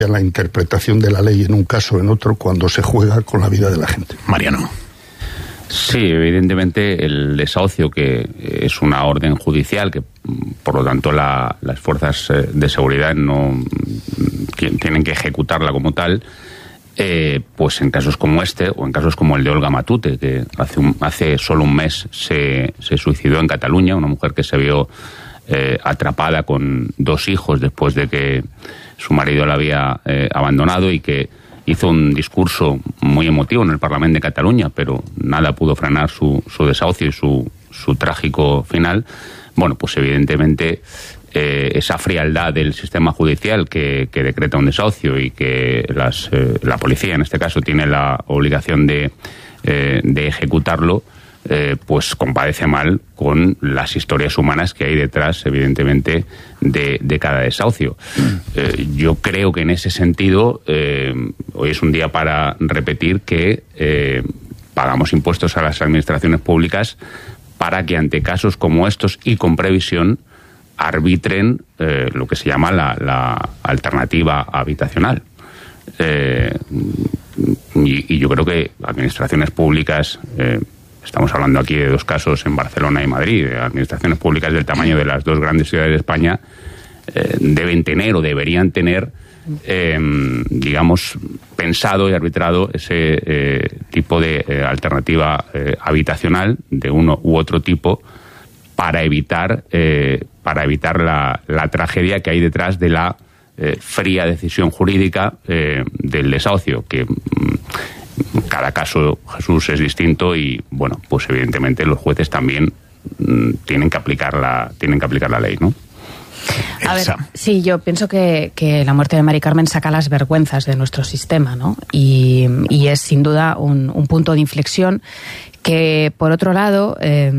la interpretación de la ley en un caso o en otro cuando se juega con la vida de la gente. Mariano. Sí, evidentemente el desahucio, que es una orden judicial, que por lo tanto las fuerzas de seguridad no tienen que ejecutarla como tal, pues en casos como este, o en casos como el de Olga Matute, que hace solo un mes se suicidó en Cataluña, una mujer que se vio atrapada con 2 hijos después de que su marido la había abandonado, y que hizo un discurso muy emotivo en el Parlamento de Cataluña, pero nada pudo frenar su desahucio y su trágico final. Bueno, pues evidentemente esa frialdad del sistema judicial que decreta un desahucio, y que la policía en este caso tiene la obligación de ejecutarlo, pues compadece mal con las historias humanas que hay detrás, evidentemente, de cada desahucio. Yo creo que en ese sentido hoy es un día para repetir que pagamos impuestos a las administraciones públicas para que ante casos como estos y con previsión arbitren lo que se llama la alternativa habitacional. Y yo creo que administraciones públicas, estamos hablando aquí de 2 casos en Barcelona y Madrid, de administraciones públicas del tamaño de las 2 grandes ciudades de España, deben tener o deberían tener, digamos, pensado y arbitrado ese tipo de alternativa habitacional de uno u otro tipo para evitar la tragedia que hay detrás de la fría decisión jurídica del desahucio, que cada caso, Jesús, es distinto, y bueno, pues evidentemente los jueces también tienen que aplicar la ley, ¿no? A ver, sí, yo pienso que la muerte de Mari Carmen saca las vergüenzas de nuestro sistema, ¿no? Y es sin duda un punto de inflexión que, por otro lado,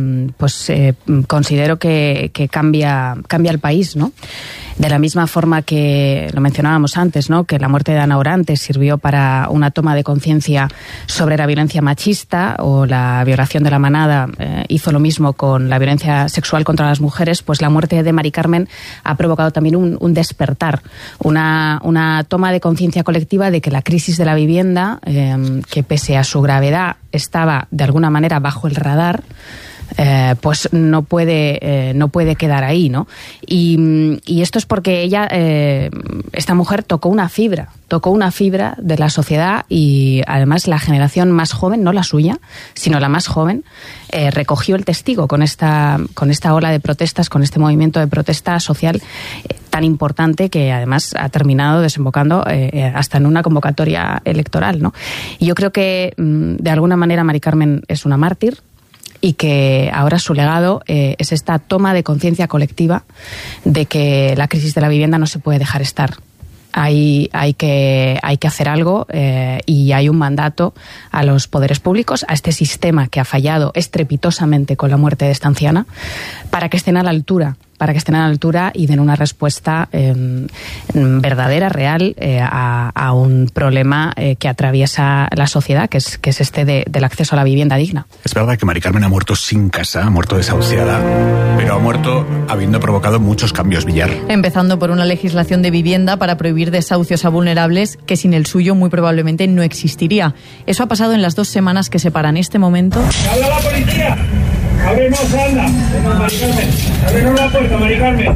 considero que cambia el país, ¿no? De la misma forma que lo mencionábamos antes, ¿no? Que la muerte de Ana Orantes sirvió para una toma de conciencia sobre la violencia machista, o la violación de la manada hizo lo mismo con la violencia sexual contra las mujeres, pues la muerte de Mari Carmen ha provocado también un despertar, una toma de conciencia colectiva de que la crisis de la vivienda, que pese a su gravedad estaba de alguna manera bajo el radar, pues no puede quedar ahí, ¿no? Y esto es porque esta mujer tocó una fibra de la sociedad, y además la generación más joven, no la suya, sino la más joven, recogió el testigo con esta ola de protestas, con este movimiento de protesta social tan importante, que además ha terminado desembocando hasta en una convocatoria electoral, ¿no? Y yo creo que de alguna manera Mari Carmen es una mártir, y que ahora su legado es esta toma de conciencia colectiva de que la crisis de la vivienda no se puede dejar estar. Hay que hacer algo, y hay un mandato a los poderes públicos, a este sistema que ha fallado estrepitosamente con la muerte de esta anciana, para que estén a la altura y den una respuesta verdadera, real, a un problema que atraviesa la sociedad, que es este del acceso a la vivienda digna. Es verdad que Mari Carmen ha muerto sin casa, ha muerto desahuciada, pero ha muerto habiendo provocado muchos cambios, Villar. Empezando por una legislación de vivienda para prohibir desahucios a vulnerables que sin el suyo muy probablemente no existiría. Eso ha pasado en las 2 semanas que separan este momento. ¡Habla la policía! ¡Abrimos, anda! Mari Carmen, abrimos la puerta, Mari Carmen.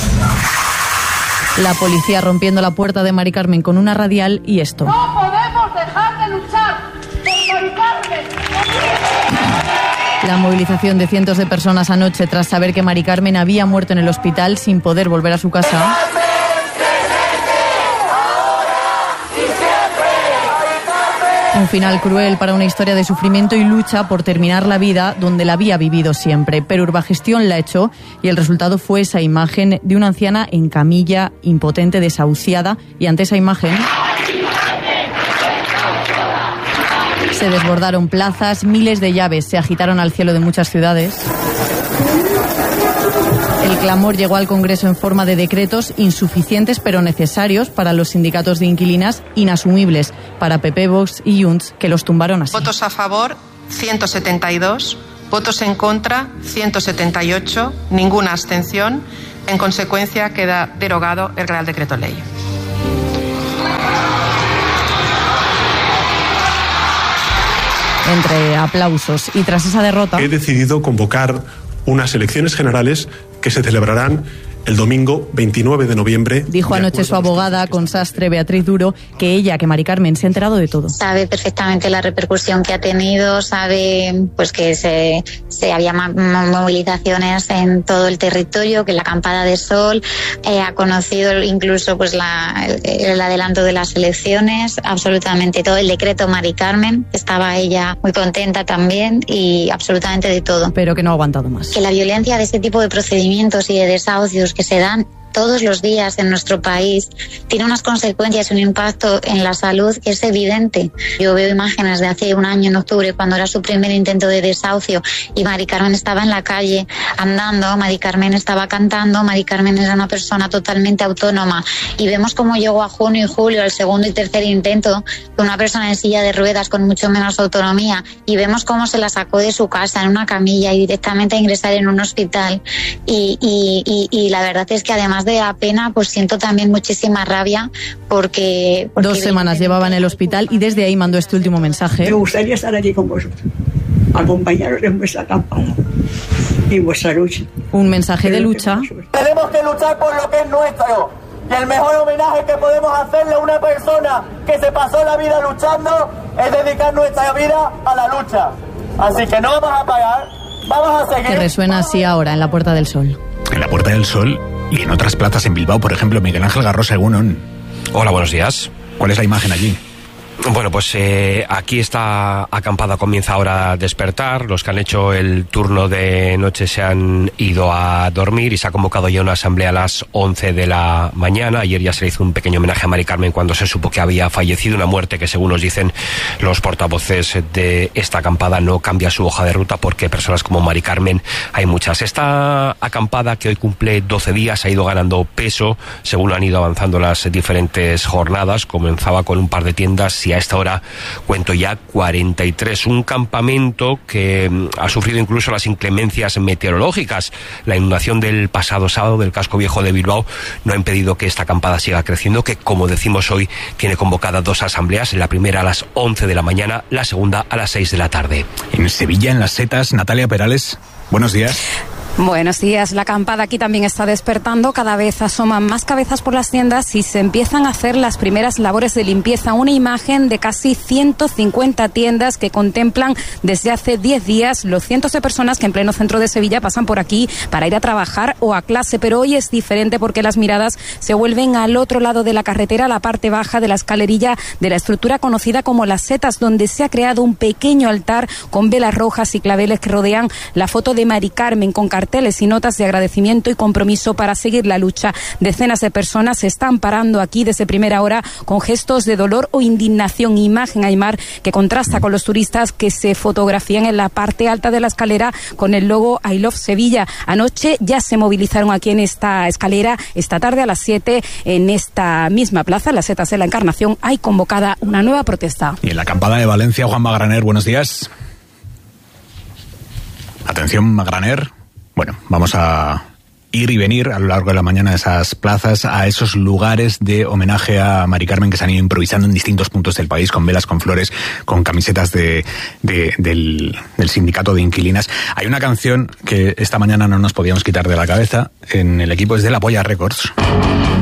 La policía rompiendo la puerta de Mari Carmen con una radial y esto. ¡No podemos dejar de luchar por Mari Carmen! La movilización de cientos de personas anoche tras saber que Mari Carmen había muerto en el hospital sin poder volver a su casa. Un final cruel para una historia de sufrimiento y lucha por terminar la vida donde la había vivido siempre. Pero Urbagestión la echó, y el resultado fue esa imagen de una anciana en camilla, impotente, desahuciada, y ante esa imagen se desbordaron plazas, miles de llaves se agitaron al cielo de muchas ciudades. El clamor llegó al Congreso en forma de decretos insuficientes pero necesarios para los sindicatos de inquilinas, inasumibles para PP, Vox y Junts, que los tumbaron así. Votos a favor, 172. Votos en contra, 178. Ninguna abstención. En consecuencia, queda derogado el Real Decreto Ley. entre aplausos. Y tras esa derrota... He decidido convocar unas elecciones generales que se celebrarán el domingo 29 de noviembre. Dijo anoche su abogada consastre Beatriz Duro que ella, que Mari Carmen, se ha enterado de todo. Sabe perfectamente la repercusión que ha tenido, sabe pues que se había movilizaciones en todo el territorio, que la acampada de sol ha conocido incluso pues el adelanto de las elecciones, absolutamente todo, el decreto Mari Carmen, estaba ella muy contenta también y absolutamente de todo. Pero que no ha aguantado más. Que la violencia de este tipo de procedimientos y de desahucios que se dan todos los días en nuestro país tiene unas consecuencias, un impacto en la salud que es evidente. Yo veo imágenes de hace un año, en octubre, cuando era su primer intento de desahucio y Mari Carmen estaba en la calle andando, Mari Carmen estaba cantando, Mari Carmen era una persona totalmente autónoma y vemos cómo llegó a junio y julio, el segundo y tercer intento, con una persona en silla de ruedas con mucho menos autonomía, y vemos cómo se la sacó de su casa en una camilla y directamente a ingresar en un hospital y la verdad es que además de la pena, pues siento también muchísima rabia porque 2 semanas llevaba en el hospital y desde ahí mandó este último mensaje. Me gustaría estar allí con vosotros, acompañaros en vuestra campaña y vuestra lucha. Un mensaje de lucha. Tenemos que luchar por lo que es nuestro y el mejor homenaje que podemos hacerle a una persona que se pasó la vida luchando es dedicar nuestra vida a la lucha. Así que no vamos a parar, vamos a seguir. Que resuena así ahora en la Puerta del Sol. En la Puerta del Sol y en otras plazas en Bilbao, por ejemplo. Miguel Ángel Garrosa, Egunon. Hola, buenos días. ¿Cuál es la imagen allí? Bueno, pues aquí esta acampada comienza ahora a despertar. Los que han hecho el turno de noche se han ido a dormir y se ha convocado ya una asamblea a las 11 de la mañana. Ayer ya se le hizo un pequeño homenaje a Mari Carmen cuando se supo que había fallecido. Una muerte que, según nos dicen los portavoces de esta acampada, no cambia su hoja de ruta porque personas como Mari Carmen hay muchas. Esta acampada, que hoy cumple 12 días, ha ido ganando peso según han ido avanzando las diferentes jornadas. Comenzaba con un par de tiendas y a esta hora cuento ya 43. Un campamento que ha sufrido incluso las inclemencias meteorológicas. La inundación del pasado sábado del casco viejo de Bilbao no ha impedido que esta acampada siga creciendo, que, como decimos hoy, tiene convocadas 2 asambleas, la primera a las 11 de la mañana, la segunda a las 6 de la tarde. En Sevilla, en Las Setas, Natalia Perales, buenos días. Buenos días. La acampada aquí también está despertando. Cada vez asoman más cabezas por las tiendas y se empiezan a hacer las primeras labores de limpieza. Una imagen de casi 150 tiendas que contemplan desde hace 10 días los cientos de personas que en pleno centro de Sevilla pasan por aquí para ir a trabajar o a clase. Pero hoy es diferente porque las miradas se vuelven al otro lado de la carretera, a la parte baja de la escalerilla de la estructura conocida como Las Setas, donde se ha creado un pequeño altar con velas rojas y claveles que rodean la foto de Mari Carmen, con carteles y notas de agradecimiento y compromiso para seguir la lucha. Decenas de personas se están parando aquí desde primera hora con gestos de dolor o indignación. Imagen, Aymar, que contrasta con los turistas que se fotografían en la parte alta de la escalera con el logo I Love Sevilla. Anoche ya se movilizaron aquí en esta escalera. Esta tarde a las 7 en esta misma plaza, Las Setas de la Encarnación, hay convocada una nueva protesta. Y en la acampada de Valencia, Juan Magraner, buenos días. Atención, Magraner. Bueno, vamos a ir y venir a lo largo de la mañana a esas plazas, a esos lugares de homenaje a Mari Carmen que se han ido improvisando en distintos puntos del país, con velas, con flores, con camisetas del sindicato de inquilinas. Hay una canción que esta mañana no nos podíamos quitar de la cabeza en el equipo, es de La Polla Records.